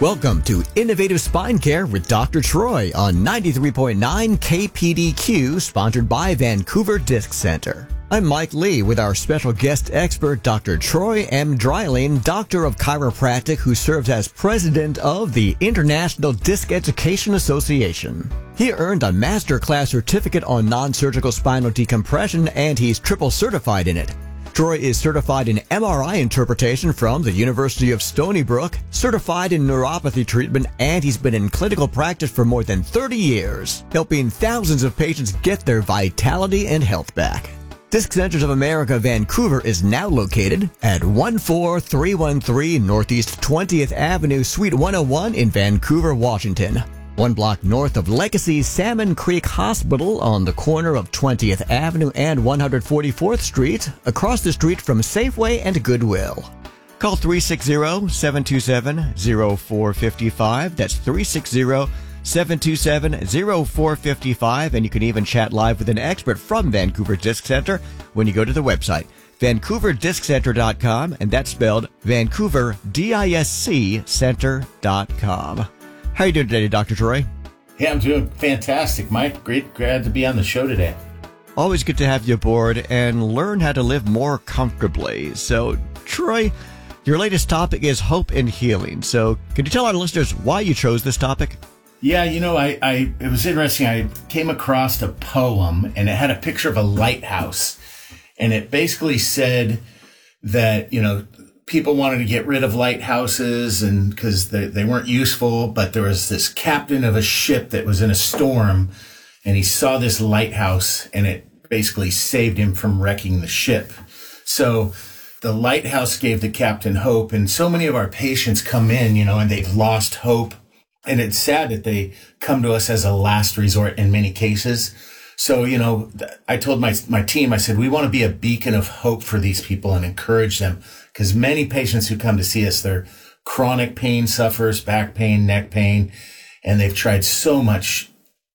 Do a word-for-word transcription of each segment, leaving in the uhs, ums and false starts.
Welcome to Innovative Spine Care with Doctor Troy on ninety-three point nine K P D Q, sponsored by Vancouver Disc Center. I'm Mike Lee with our special guest expert, Doctor Troy M. Dreiling, Doctor of Chiropractic, who serves as President of the International Disc Education Association. He earned a master class certificate on non-surgical spinal decompression, and he's triple certified in it. Troy is certified in M R I interpretation from the University of Stony Brook, certified in neuropathy treatment, and he's been in clinical practice for more than thirty years, helping thousands of patients get their vitality and health back. Disc Centers of America Vancouver is now located at one four three one three Northeast twentieth Avenue, Suite one oh one in Vancouver, Washington. One block north of Legacy Salmon Creek Hospital on the corner of twentieth Avenue and one hundred forty-fourth Street, across the street from Safeway and Goodwill. Call three six zero, seven two seven, zero four five five. That's three six zero, seven two seven, zero four five five, and you can even chat live with an expert from Vancouver Disc Center when you go to the website, vancouver disc center dot com, and that's spelled Vancouver D I S C Center dot com. How are you doing today, Doctor Troy? Yeah, I'm doing fantastic, Mike. Great, glad to be on the show today. Always good to have you aboard and learn how to live more comfortably. So, Troy, your latest topic is hope and healing. So, can you tell our listeners why you chose this topic? Yeah, you know, I, I it was interesting. I came across a poem, and it had a picture of a lighthouse, and it basically said that, you know, people wanted to get rid of lighthouses and because they, they weren't useful, but there was this captain of a ship that was in a storm, and he saw this lighthouse, and it basically saved him from wrecking the ship. So the lighthouse gave the captain hope, and so many of our patients come in, you know, and they've lost hope, and it's sad that they come to us as a last resort in many cases. So, you know, I told my my team, I said, we want to be a beacon of hope for these people and encourage them, because many patients who come to see us, they're chronic pain sufferers, back pain, neck pain, and they've tried so much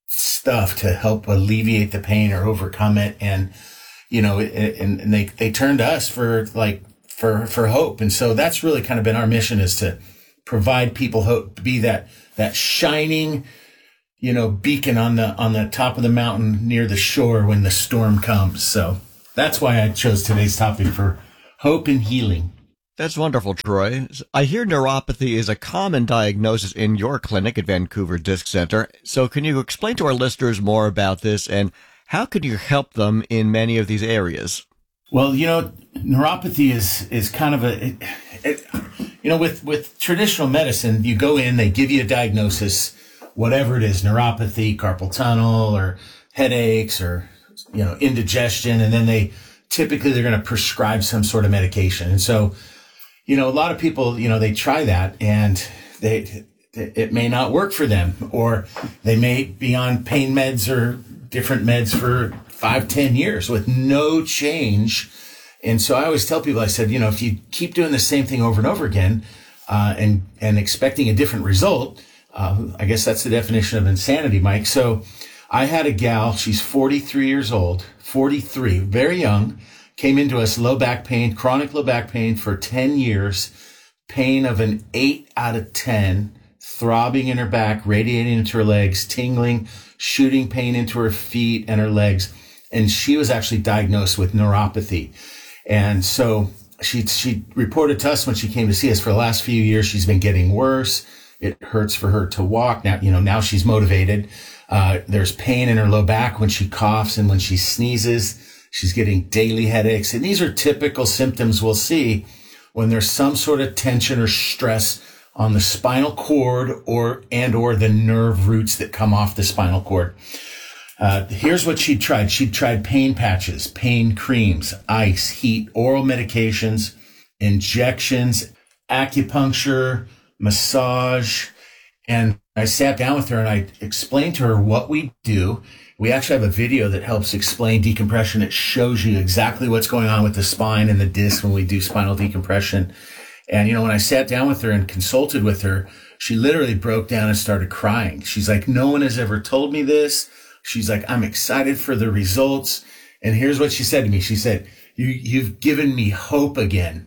stuff to help alleviate the pain or overcome it. And, you know, and, and they, they turn to us for like, for, for hope. And so that's really kind of been our mission, is to provide people hope, to be that, that shining, you know, beacon on the, on the top of the mountain near the shore when the storm comes. So that's why I chose today's topic, for hope and healing. That's wonderful, Troy. I hear neuropathy is a common diagnosis in your clinic at Vancouver Disc Center. So can you explain to our listeners more about this, and how could you help them in many of these areas? Well, you know, neuropathy is, is kind of a, it, it, you know, with, with traditional medicine, you go in, they give you a diagnosis, whatever it is, neuropathy, carpal tunnel, or headaches, or, you know, indigestion, and then they typically they're going to prescribe some sort of medication. And so, you know, a lot of people, you know, they try that, and they, it may not work for them, or they may be on pain meds or different meds for five, ten years with no change. And so I always tell people, I said, you know, if you keep doing the same thing over and over again, uh, and, and expecting a different result, uh, I guess that's the definition of insanity, Mike. So I had a gal, she's forty-three years old, forty-three, very young, came into us, low back pain, chronic low back pain for ten years, pain of an eight out of ten, throbbing in her back, radiating into her legs, tingling, shooting pain into her feet and her legs. And she was actually diagnosed with neuropathy. And so she, she reported to us when she came to see us, for the last few years, she's been getting worse. It hurts for her to walk. Now, you know, now she's motivated. Uh, there's pain in her low back when she coughs and when she sneezes. She's getting daily headaches. And these are typical symptoms we'll see when there's some sort of tension or stress on the spinal cord or, and or the nerve roots that come off the spinal cord. Uh, here's what she tried. She tried pain patches, pain creams, ice, heat, oral medications, injections, acupuncture, massage. And I sat down with her and I explained to her what we do. We actually have a video that helps explain decompression. It shows you exactly what's going on with the spine and the disc when we do spinal decompression. And, you know, when I sat down with her and consulted with her, she literally broke down and started crying. She's like, no one has ever told me this. She's like, I'm excited for the results. And here's what she said to me. She said, you, you've given me hope again.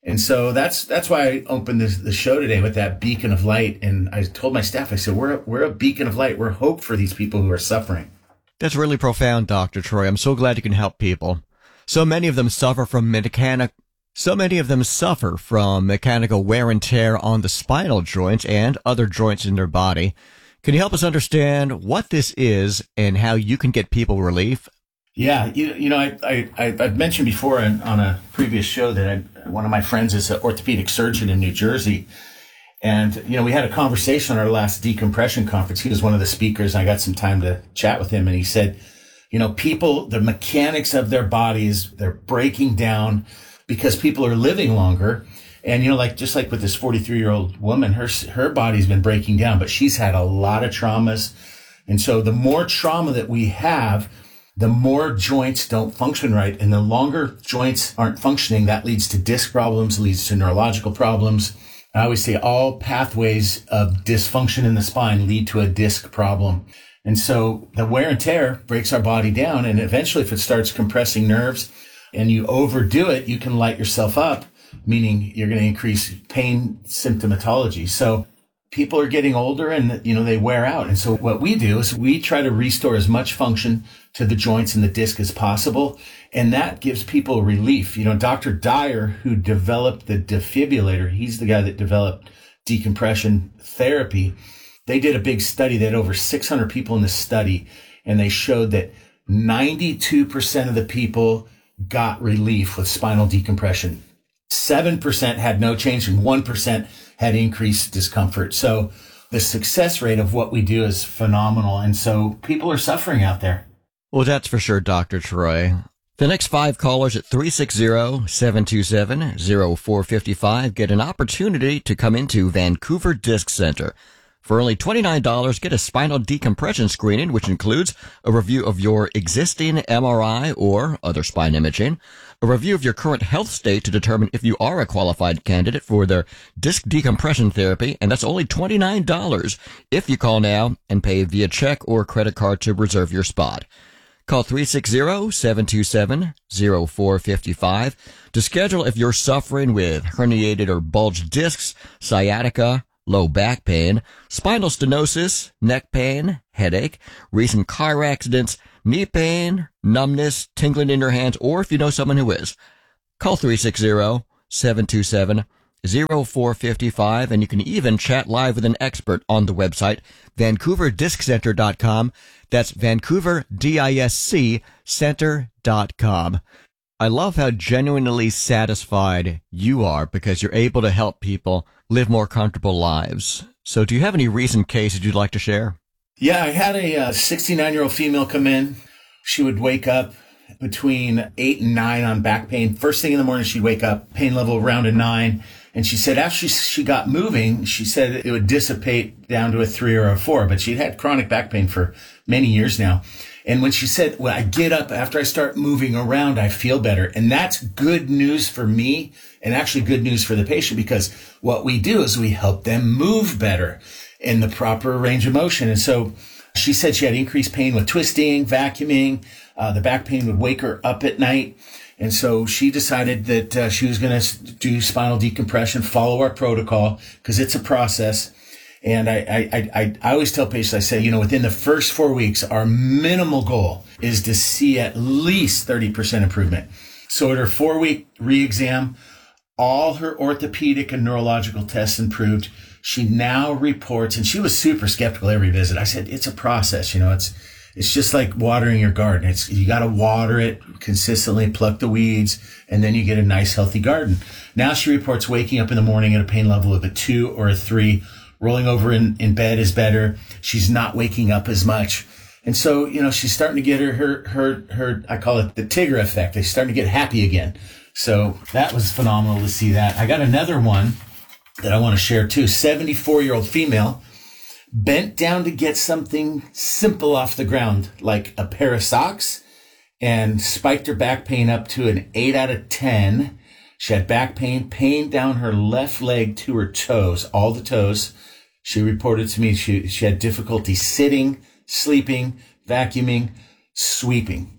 And so that's that's why I opened this, the show today with that beacon of light. And I told my staff, I said, we're, we're a beacon of light. We're hope for these people who are suffering. That's really profound, Doctor Troy. I'm so glad you can help people. So many of them suffer from mechanic, so many of them suffer from mechanical wear and tear on the spinal joints and other joints in their body. Can you help us understand what this is and how you can get people relief? Yeah, you, you know, I, I, I've mentioned before in, on a previous show that I, one of my friends is an orthopedic surgeon in New Jersey. And, you know, we had a conversation on our last decompression conference. He was one of the speakers, and I got some time to chat with him. And he said, you know, people, the mechanics of their bodies, they're breaking down because people are living longer. And, you know, like, just like with this forty-three year old woman, her, her body's been breaking down, but she's had a lot of traumas. And so the more trauma that we have, the more joints don't function right. And the longer joints aren't functioning, that leads to disc problems, leads to neurological problems. I always say all pathways of dysfunction in the spine lead to a disc problem. And so the wear and tear breaks our body down. And eventually, if it starts compressing nerves and you overdo it, you can light yourself up, meaning you're going to increase pain symptomatology. So people are getting older and, you know, they wear out. And so what we do is we try to restore as much function to the joints and the disc as possible. And that gives people relief. You know, Doctor Dyer, who developed the defibrillator, he's the guy that developed decompression therapy. They did a big study. They had over six hundred people in this study, and they showed that ninety-two percent of the people got relief with spinal decompression. seven percent had no change and one percent had increased discomfort. So the success rate of what we do is phenomenal. And so people are suffering out there. Well, that's for sure, Doctor Troy. The next five callers at three six zero, seven two seven, zero four five five get an opportunity to come into Vancouver Disc Center. For only twenty-nine dollars, get a spinal decompression screening, which includes a review of your existing M R I or other spine imaging, a review of your current health state to determine if you are a qualified candidate for their disc decompression therapy, and that's only twenty-nine dollars if you call now and pay via check or credit card to reserve your spot. Call three six zero, seven two seven, zero four five five to schedule if you're suffering with herniated or bulged discs, sciatica, low back pain, spinal stenosis, neck pain, headache, recent car accidents, knee pain, numbness, tingling in your hands, or if you know someone who is. Call three six zero, seven two seven, zero four five five, and you can even chat live with an expert on the website, vancouver disc center dot com. That's Vancouver Disc Center dot com. I love how genuinely satisfied you are because you're able to help people live more comfortable lives. So do you have any recent cases you'd like to share? Yeah, I had a sixty-nine-year-old female come in. She would wake up between eight and nine on back pain. First thing in the morning, she'd wake up, pain level around a nine. And she said after she, she got moving, she said it would dissipate down to a three or a four. But she'd had chronic back pain for many years now. And when she said, when I get up after I start moving around, I feel better. And that's good news for me and actually good news for the patient, because what we do is we help them move better in the proper range of motion. And so she said she had increased pain with twisting, vacuuming. Uh, the back pain would wake her up at night. And so she decided that uh, she was going to do spinal decompression, follow our protocol, because it's a process. And I, I, I, I always tell patients, I say, you know, within the first four weeks, our minimal goal is to see at least thirty percent improvement. So at her four week re-exam, all her orthopedic and neurological tests improved. She now reports, and she was super skeptical every visit. I said, it's a process, you know, it's, it's just like watering your garden. It's, you got to water it consistently, pluck the weeds, and then you get a nice, healthy garden. Now she reports waking up in the morning at a pain level of a two or a three. Rolling over in, in bed is better. She's not waking up as much. And so, you know, she's starting to get her, her, her, her, I call it the Tigger effect. They're starting to get happy again. So that was phenomenal to see that. I got another one that I want to share too. seventy-four-year-old female bent down to get something simple off the ground, like a pair of socks, and spiked her back pain up to an eight out of ten. She had back pain, pain down her left leg to her toes, all the toes. She reported to me she, she had difficulty sitting, sleeping, vacuuming, sweeping.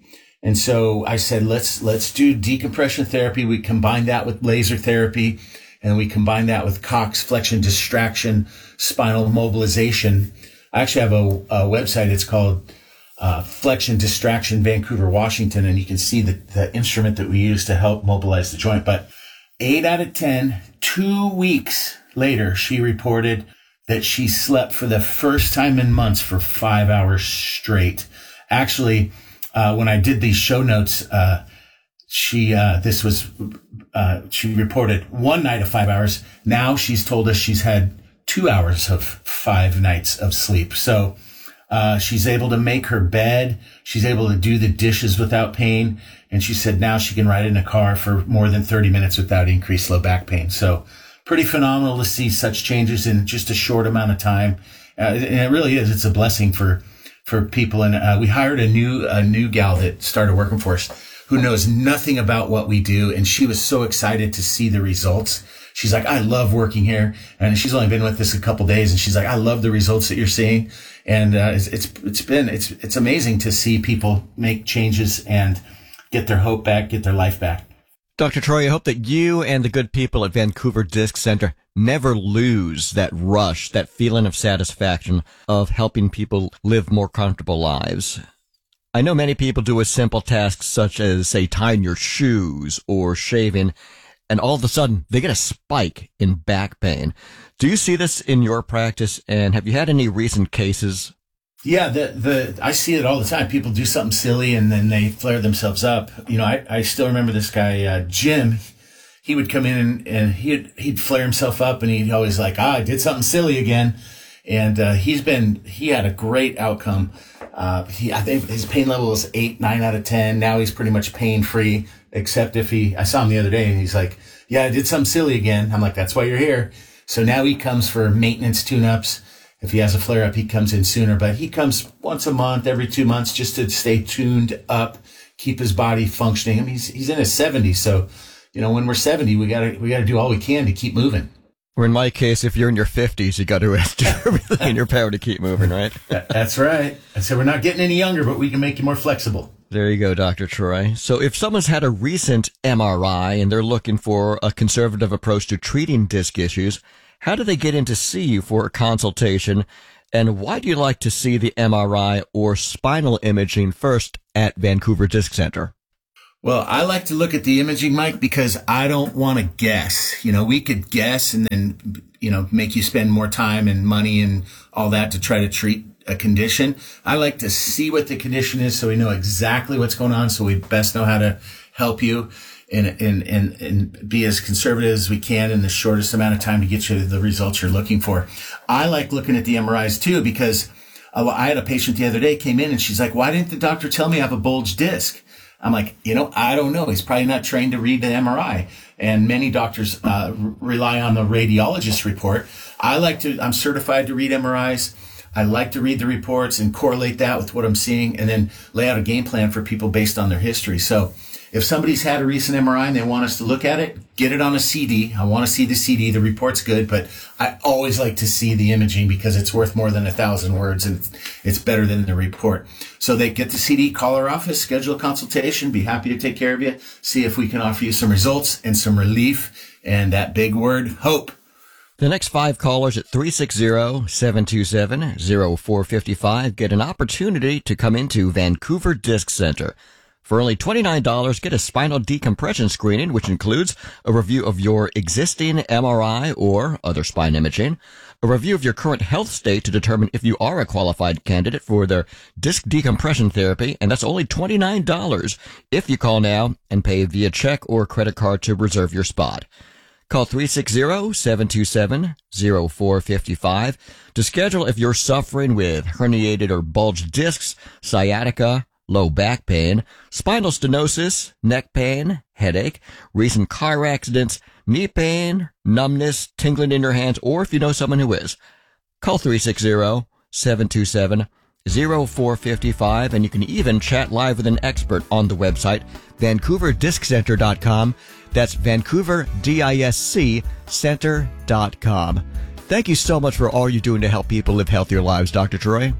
And so I said, let's, let's do decompression therapy. We combined that with laser therapy, and we combined that with Cox flexion distraction, spinal mobilization. I actually have a, a website. It's called uh, Flexion Distraction Vancouver, Washington. And you can see the, the instrument that we use to help mobilize the joint. But eight out of ten, two weeks later, she reported that she slept for the first time in months for five hours straight. Actually, Uh, when I did these show notes, uh, she, uh, this was, uh, she reported one night of five hours. Now she's told us she's had two hours of five nights of sleep. So, uh, she's able to make her bed. She's able to do the dishes without pain. And she said now she can ride in a car for more than thirty minutes without increased low back pain. So pretty phenomenal to see such changes in just a short amount of time. Uh, and it really is. It's a blessing for, for people. And, uh, we hired a new, a new gal that started working for us who knows nothing about what we do. And she was so excited to see the results. She's like, I love working here. And she's only been with us a couple days. And she's like, I love the results that you're seeing. And, uh, it's, it's, it's been, it's, it's amazing to see people make changes and get their hope back, get their life back. Doctor Troy, I hope that you and the good people at Vancouver Disc Center never lose that rush, that feeling of satisfaction of helping people live more comfortable lives. I know many people do a simple task such as, say, tying your shoes or shaving, and all of a sudden they get a spike in back pain. Do you see this in your practice, and have you had any recent cases? Yeah, the, the, I see it all the time. People do something silly and then they flare themselves up. You know, I, I still remember this guy, uh, Jim. He would come in and, and he'd, he'd flare himself up and he'd always like, ah, I did something silly again. And, uh, he's been, he had a great outcome. Uh, he, I think his pain level was eight, nine out of ten. Now he's pretty much pain free, except if he, I saw him the other day and he's like, yeah, I did something silly again. I'm like, that's why you're here. So now he comes for maintenance tune-ups. If he has a flare up, he comes in sooner, but he comes once a month, every two months, just to stay tuned up, keep his body functioning. I mean, he's, he's in his seventies. So, you know, when we're seventy, we gotta, we gotta do all we can to keep moving. Or in my case, if you're in your fifties, you got to do everything in your power to keep moving, right? That's right. I said, we're not getting any younger, but we can make you more flexible. There you go, Doctor Troy. So if someone's had a recent M R I and they're looking for a conservative approach to treating disc issues, how do they get in to see you for a consultation? And why do you like to see the M R I or spinal imaging first at Vancouver Disc Center? Well, I like to look at the imaging, Mike, because I don't want to guess. You know, we could guess and then, you know, make you spend more time and money and all that to try to treat a condition. I like to see what the condition is so we know exactly what's going on, so we best know how to help you and, and, and, and be as conservative as we can in the shortest amount of time to get you the results you're looking for. I like looking at the M R Is too, because I had a patient the other day came in and she's like, why didn't the doctor tell me I have a bulged disc? I'm like, you know, I don't know. He's probably not trained to read the M R I. And many doctors uh, rely on the radiologist report. I like to, I'm certified to read M R Is. I like to read the reports and correlate that with what I'm seeing and then lay out a game plan for people based on their history. So if somebody's had a recent M R I and they want us to look at it, get it on a C D. I want to see the C D. The report's good, but I always like to see the imaging because it's worth more than a thousand words and it's better than the report. So they get the C D, call our office, schedule a consultation, be happy to take care of you, see if we can offer you some results and some relief and that big word, hope. The next five callers at three six zero, seven two seven, zero four five five get an opportunity to come into Vancouver Disc Center. For only twenty-nine dollars, get a spinal decompression screening, which includes a review of your existing M R I or other spine imaging, a review of your current health state to determine if you are a qualified candidate for their disc decompression therapy, and that's only twenty-nine dollars if you call now and pay via check or credit card to reserve your spot. Call three six zero, seven two seven, zero four five five to schedule if you're suffering with herniated or bulged discs, sciatica, low back pain, spinal stenosis, neck pain, headache, recent car accidents, knee pain, numbness, tingling in your hands, or if you know someone who is. Call three six zero, seven two seven, zero four five five, and you can even chat live with an expert on the website, vancouver disc center dot com. That's Vancouver Disc Center dot com. Thank you so much for all you're doing to help people live healthier lives, Doctor Troy.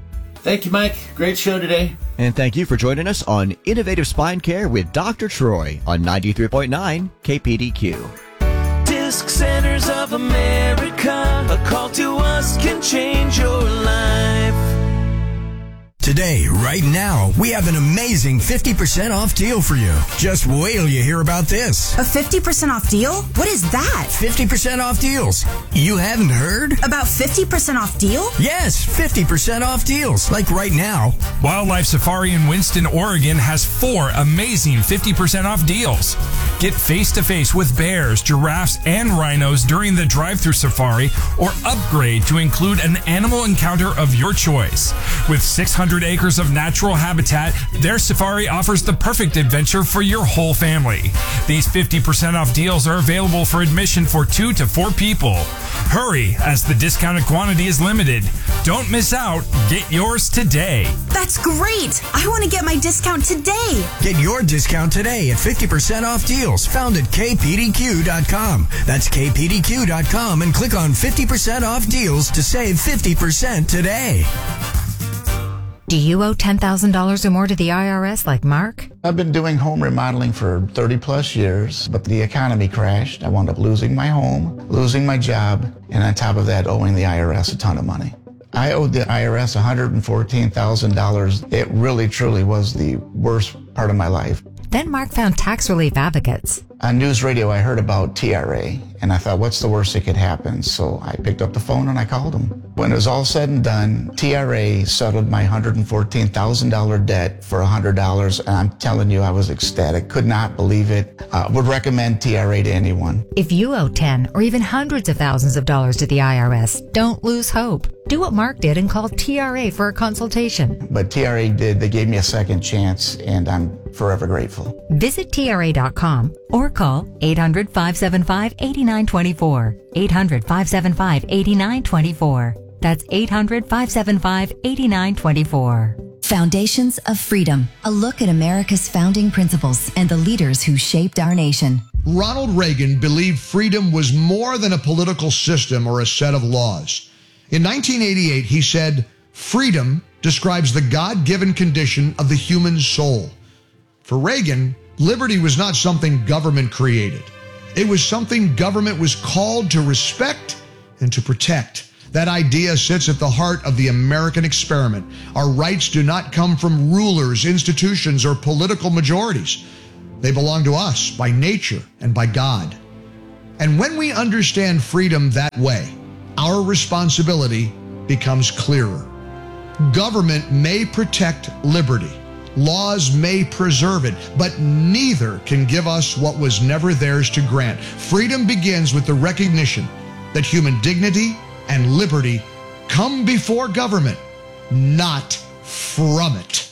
Thank you, Mike. Great show today. And thank you for joining us on Innovative Spine Care with Doctor Troy on ninety-three point nine K P D Q. Disc Centers of America, a call to us can change your life. Today, right now, we have an amazing fifty percent off deal for you. Just wait till you hear about this. A fifty percent off deal? What is that? fifty percent off deals. You haven't heard? About fifty percent off deal? Yes, fifty percent off deals. Like right now. Wildlife Safari in Winston, Oregon has four amazing fifty percent off deals. Get face-to-face with bears, giraffes, and rhinos during the drive-thru safari, or upgrade to include an animal encounter of your choice. With six hundred acres of natural habitat, their safari offers the perfect adventure for your whole family. These fifty percent off deals are available for admission for two to four people. Hurry, as the discounted quantity is limited. Don't miss out. Get yours today. That's great. I want to get my discount today. Get your discount today at fifty percent off deals found at K P D Q dot com. That's K P D Q dot com and click on fifty percent off deals to save fifty percent today. Do you owe ten thousand dollars or more to the I R S like Mark? I've been doing home remodeling for thirty plus years, but the economy crashed. I wound up losing my home, losing my job, and on top of that, owing the I R S a ton of money. I owed the I R S one hundred fourteen thousand dollars. It really, truly was the worst part of my life. Then Mark found tax relief advocates. On news radio, I heard about T R A, and I thought, what's the worst that could happen? So I picked up the phone and I called them. When it was all said and done, T R A settled my one hundred fourteen thousand dollars debt for one hundred dollars, and I'm telling you, I was ecstatic. Could not believe it. Uh, would recommend T R A to anyone. If you owe ten or even hundreds of thousands of dollars to the I R S, don't lose hope. Do what Mark did and call T R A for a consultation. But T R A did. They gave me a second chance, and I'm forever grateful. Visit T R A dot com or call eight hundred, five seven five, eight nine two four. eight hundred, five seven five, eight nine two four. That's eight hundred, five seven five, eight nine two four. Foundations of Freedom, a look at America's founding principles and the leaders who shaped our nation. Ronald Reagan believed freedom was more than a political system or a set of laws. In nineteen eighty-eight, he said, "Freedom describes the God-given condition of the human soul." For Reagan, liberty was not something government created. It was something government was called to respect and to protect. That idea sits at the heart of the American experiment. Our rights do not come from rulers, institutions, or political majorities. They belong to us by nature and by God. And when we understand freedom that way, our responsibility becomes clearer. Government may protect liberty. Laws may preserve it, but neither can give us what was never theirs to grant. Freedom begins with the recognition that human dignity and liberty come before government, not from it.